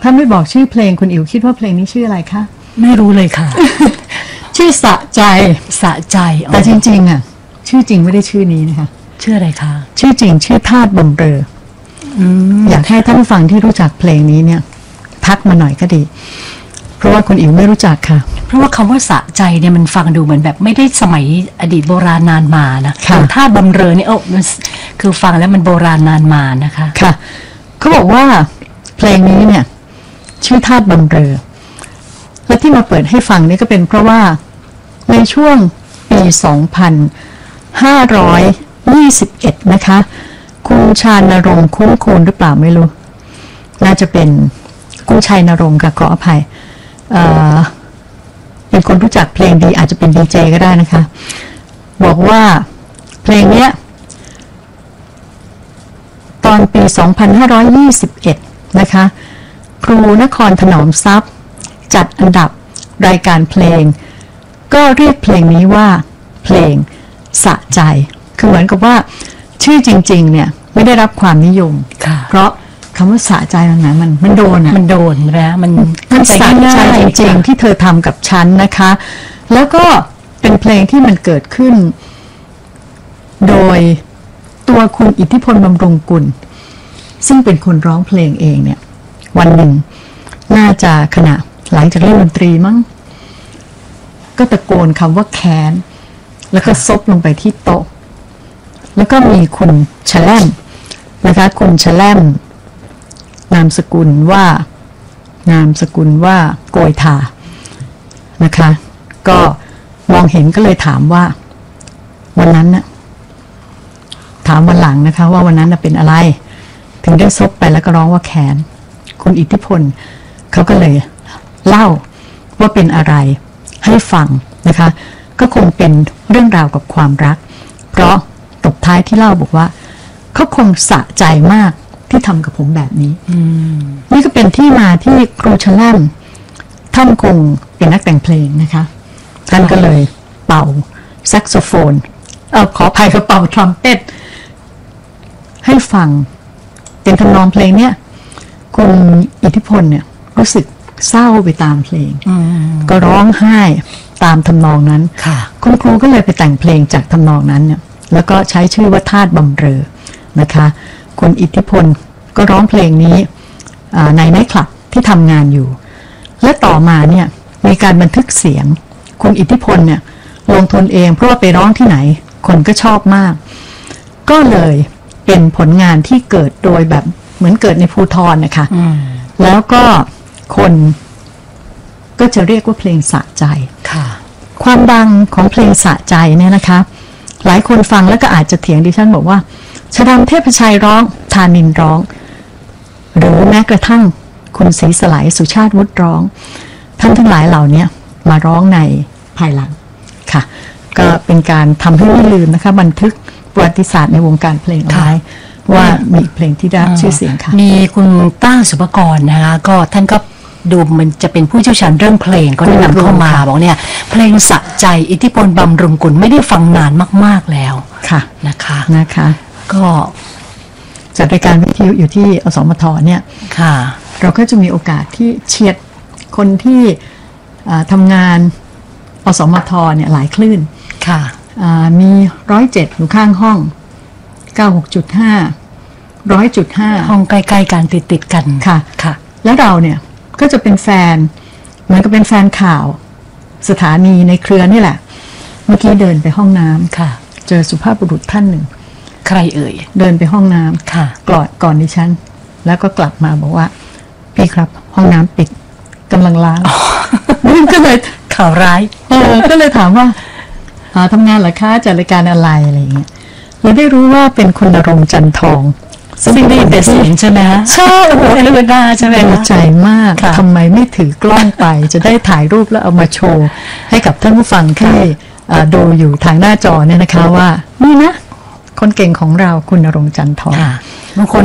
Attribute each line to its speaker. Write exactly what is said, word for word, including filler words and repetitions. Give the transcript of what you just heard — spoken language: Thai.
Speaker 1: ถ้าไม่บอกชื่อเพลงคุณอิ๋วคิดว่าเพลงนี้ชื่ออะไรคะ
Speaker 2: ไม่รู้เลยค่ะ
Speaker 1: ชื่อสะใจ
Speaker 2: สะใจ
Speaker 1: แต่จริงๆอ่ะชื่อจริงไม่ได้ชื่อนี้นะคะ
Speaker 2: ชื่ออะไรคะ
Speaker 1: ชื่อจริงชื่อธาตุบำเรออยากให้ท่านผู้ฟังที่รู้จักเพลงนี้เนี่ยทักมาหน่อยก็ดีเพราะว่าคุณอิ๋วไม่รู้จักค่ะ
Speaker 2: เพราะว่าคำว่าสะใจเนี่ยมันฟังดูเหมือนแบบไม่ได้สมัยอดีตโบราณนานมานะธาตุบำเรอเนี่ยโอ้คือฟังแล้วมันโบราณนานมานะคะ
Speaker 1: ค่ะเขาบอกว่าเพลงนี้เนี่ยชื่อธาตุบำเรอและที่มาเปิดให้ฟังนี่ก็เป็นเพราะว่าในช่วงปีสองพันห้าร้อยยี่สิบเอ็ดนะคะคุณชาญรงค์คุ้นคูนหรือเปล่าไม่รู้น่าจะเป็นคุณชัยนรงค์ค่ะขออภัยเอ่อเป็นคนรู้จักเพลงดีอาจจะเป็นดีเจก็ได้นะคะบอกว่าเพลงเนี้ยตอนปีสองพันห้าร้อยยี่สิบเอ็ดนะคะครูนครถนอมทรัพย์จัดอันดับรายการเพลงก็เรียกเพลงนี้ว่าเพลงสะใจคือเหมือนกับว่าชื่อจริงๆเนี่ยไม่ได้รับความนิยมเพราะคำว่าสะใจมันไงมันมันโดนอ่ะ
Speaker 2: มันโดนนะมัน
Speaker 1: มันสะใจจริงๆที่เธอทำกับฉันนะคะแล้วก็เป็นเพลงที่มันเกิดขึ้นโดยตัวคุณอิทธิพลบำรุงกุลซึ่งเป็นคนร้องเพลงเองเนี่ยวันหนึ่งน่าจะขณะหลังจากเล่นดนตรีมั้งก็ตะโกนคำว่าแค้นแล้วก็ซบลงไปที่โต๊ะแล้วก็มีคุณแชลมนะคะคุณแชลมนามสกุลว่านามสกุลว่าโกยทานะคะก็มองเห็นก็เลยถามว่าวันนั้นน่ะถามวันหลังนะคะว่าวันนั้นน่ะเป็นอะไรถึงได้ซบไปแล้วก็ร้องว่าแค้นคุณอิทธิพลเขาก็เลยเล่าว่าเป็นอะไรให้ฟังนะคะก็คงเป็นเรื่องราวกับความรักเพราะตบท้ายที่เล่าบอกว่าเขาคงสะใจมากที่ทำกับผมแบบนี้นี่ก็เป็นที่มาที่ครูชล่มท่านคงเป็นนักแต่งเพลงนะคะท่านก็เลยเป่าแซกโซโฟนเออขออภัยเขาเป่าทรัมเป็ตให้ฟังเป็นทำนองเพลงเนี้ยคุณอิทธิพลเนี่ยรู้สึกเศร้าไปตามเพลงก็ร้องไห้ตามทำนองนั้นคุณครูก็เลยไปแต่งเพลงจากทำนองนั้นเนี่ยแล้วก็ใช้ชื่อว่าธาตุบำเรอนะคะคุณอิทธิพลก็ร้องเพลงนี้ในไนท์คลับที่ทำงานอยู่และต่อมาเนี่ยมีการบันทึกเสียงคุณอิทธิพลเนี่ยลงทุนเองเพราะว่าไปร้องที่ไหนคนก็ชอบมากก็เลยเป็นผลงานที่เกิดโดยแบบเหมือนเกิดในภูทรนะคะแล้วก็คนก็จะเรียกว่าเพลงสะใจความดังของเพลงสะใจเนี่ยนะคะหลายคนฟังแล้วก็อาจจะเถียงดิฉันบอกว่าชดำเทพชัยร้องธานินร้องหรือแม้กระทั่งคุณศรีสลายสุชาติวุฒิร้องท่านทั้งหลายเหล่านี้มาร้องในภายหลังค่ะก็เป็นการทำให้ไม่ลืมนะคะบันทึกประวัติศาสตร์ในวงการเพลงเอาไว้ว่ามีเพลงที่ได้ชื่อเสียงค่ะ
Speaker 2: มีคุณต้าสุภกรนะคะก็ท่านก็ดูมันจะเป็นผู้เชี่ยวชาญเรื่องเพลงก็แนะนำเข้ามาบอกเนี่ยเพลงสะใจอิทธิพลบำรุงกุลไม่ได้ฟังนานมากๆแล้ว
Speaker 1: ค่ะ
Speaker 2: นะคะ
Speaker 1: นะคะ
Speaker 2: ก็
Speaker 1: จัดรายการวิทยุอยู่ที่อสมทเนี่ย
Speaker 2: ค่ะ
Speaker 1: เราก็จะมีโอกาสที่เฉียดคนที่ทำงานอสมทเนี่ยหลายคลื่น
Speaker 2: ค่ะ
Speaker 1: มีร้อยเจ็ดอยู่ข้างห้องเก้าหกจุดห้าร้อยจุดห้า
Speaker 2: ห้องใกล้ๆกันติดติดกัน
Speaker 1: ค่ะ
Speaker 2: ค่ะ
Speaker 1: แล้วเราเนี่ยก็จะเป็นแฟนเหมือนกับเป็นแฟนข่าวสถานีในเครือนี่แหละเมื่อกี้เดินไปห้องน้ำ
Speaker 2: ค่ะ
Speaker 1: เจอสุภาพบุรุษท่านหนึ่ง
Speaker 2: ใครเอ่ย
Speaker 1: เดินไปห้องน้ำ
Speaker 2: ค่ะ
Speaker 1: ก่อนก่อนดิฉันแล้วก็กลับมาบอกว่าพี่ครับห้องน้ำปิดกำลังล้างนี่ก็เลย
Speaker 2: ข่าวร้าย
Speaker 1: เออก็เลยถามว่าทำงานเหรอคะจัดรายการอะไรอะไรอย่างเงี้ยเราได้รู้ว่าเป็นคุณณรงค์จันทอง
Speaker 2: ซึ่งได้แต่เสียงใช่ไหมฮะ
Speaker 1: ใช่โอ้โห
Speaker 2: เลือดหน้าใช่ไหม
Speaker 1: ดีใจมากทำไมไม่ถือกล้องไปจะได้ถ่ายรูปแล้วเอามาโชว์ให้กับท่านผู้ฟังที่ดูอยู่ทางหน้าจอเนี่ยนะคะว่านี่นะคนเก่งของเราคุณณรงค์จันทอง
Speaker 2: บางคน